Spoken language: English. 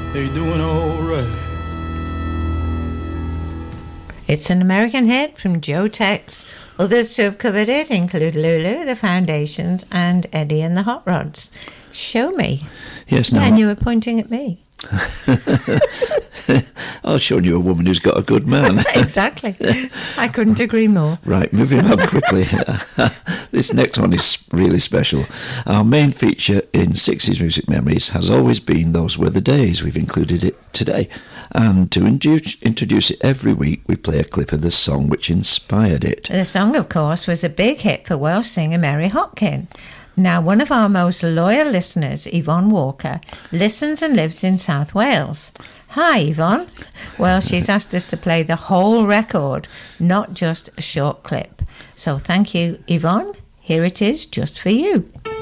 they doing all right. It's an American hit from Joe Tex. Others to have covered it include Lulu, The Foundations, and Eddie and the Hot Rods. Show me. Yes, no. And you were pointing at me. I'll show you a woman who's got a good man. Exactly. I couldn't agree more. Right, moving on quickly. This next one is really special. Our main feature in 60s Music Memories has always been Those Were the Days. We've included it today. And to introduce it every week, we play a clip of the song which inspired it. The song, of course, was a big hit for Welsh singer Mary Hopkin. Now, one of our most loyal listeners, Yvonne Walker, listens and lives in South Wales. Hi, Yvonne. Well, she's asked us to play the whole record, not just a short clip. So thank you, Yvonne. Here it is, just for you.